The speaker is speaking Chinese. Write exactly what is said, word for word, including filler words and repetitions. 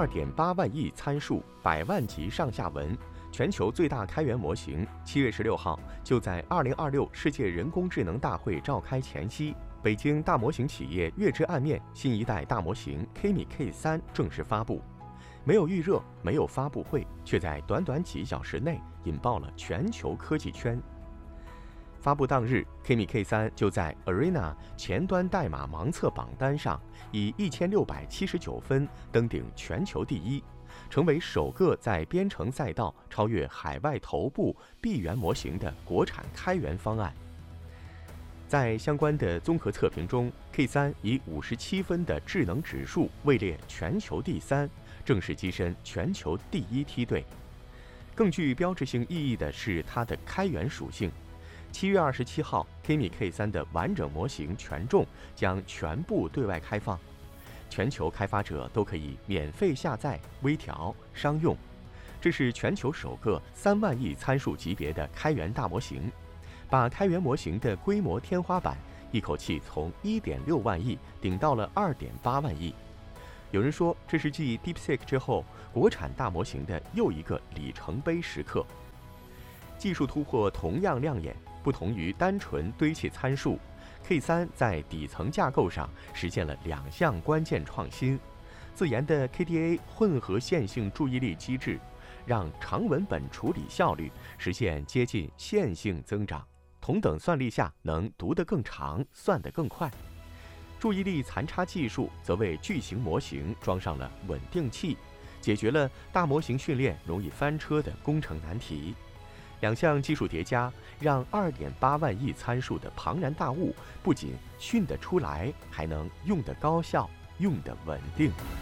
二点八万亿参数、百万级上下文，全球最大开源模型，七月十六号就在二零二六世界人工智能大会召开前夕，北京大模型企业月之暗面新一代大模型 K 米 K 三正式发布。没有预热，没有发布会，却在短短几小时内引爆了全球科技圈。发布当日 ，K 米 K 三就在 Arena 前端代码盲测榜单上以一千六百七十九分登顶全球第一，成为首个在编程赛道超越海外头部闭源模型的国产开源方案。在相关的综合测评中 ，K 三以五十七分的智能指数位列全球第三，正式跻身全球第一梯队。更具标志性意义的是它的开源属性。七月二十七号 ，K 米 K 三的完整模型权重将全部对外开放，全球开发者都可以免费下载、微调、商用。这是全球首个三万亿参数级别的开源大模型，把开源模型的规模天花板一口气从一点六万亿顶到了二点八万亿。有人说，这是继 DeepSeek 之后，国产大模型的又一个里程碑时刻。技术突破同样亮眼，不同于单纯堆砌参数 ，K 三在底层架构上实现了两项关键创新：自研的 K D A 混合线性注意力机制，让长文本处理效率实现接近线性增长，同等算力下能读得更长，算得更快。注意力残差技术则为巨型模型装上了稳定器，解决了大模型训练容易翻车的工程难题。两项技术叠加，让二点八万亿参数的庞然大物不仅训得出来，还能用得高效，用得稳定。